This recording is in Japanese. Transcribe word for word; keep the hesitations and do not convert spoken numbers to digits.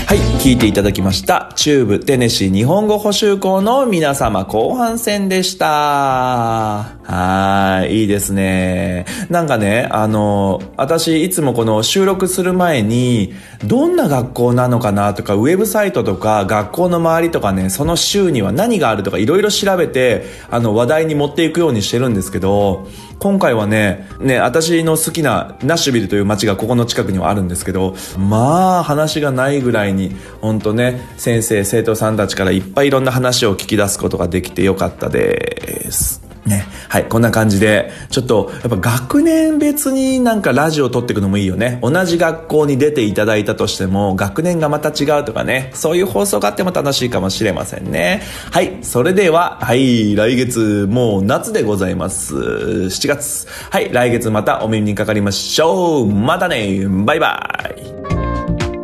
はい、聞いていただきました。中部テネシー日本語補習校の皆様後半戦でした。はーい、いいですね。なんかね、あの、私いつもこの収録する前に、どんな学校なのかなとか、ウェブサイトとか、学校の周りとかね、その州には何があるとか、いろいろ調べて、あの、話題に持っていくようにしてるんですけど、今回はね、ね、私の好きなナッシュビルという街がここの近くにはあるんですけど、まあ、話がないぐらいに、ほんとね、先生、生徒さんたちからいっぱいいろんな話を聞き出すことができてよかったです。ね。はい、こんな感じで、ちょっと、やっぱ学年別になんかラジオを撮っていくのもいいよね。同じ学校に出ていただいたとしても、学年がまた違うとかね、そういう放送があっても楽しいかもしれませんね。はい、それでは、はい、来月、もう夏でございます。しちがつ。はい、来月またお耳にかかりましょう。またね、バイバイ。